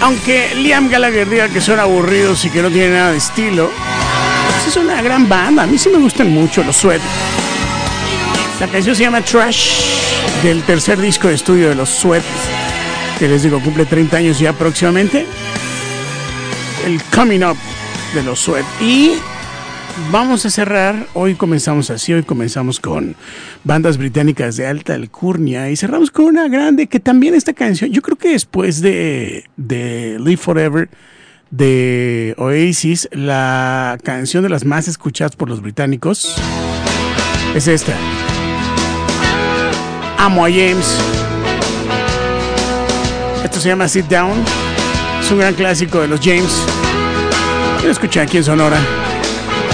Aunque Liam Gallagher diga que son aburridos y que no tienen nada de estilo, pues es una gran banda. A mí sí me gustan mucho los Sweat. La canción se llama Trash, del tercer disco de estudio de los Sweat, que les digo cumple 30 años ya próximamente. El Coming Up de los Sweat. Y vamos a cerrar, hoy comenzamos con bandas británicas de alta alcurnia y cerramos con una grande que también esta canción, yo creo que después de Live Forever de Oasis, la canción de las más escuchadas por los británicos es esta. Amo a James. Esto se llama Sit Down. Es un gran clásico de los James. Lo escuché aquí en Sonora.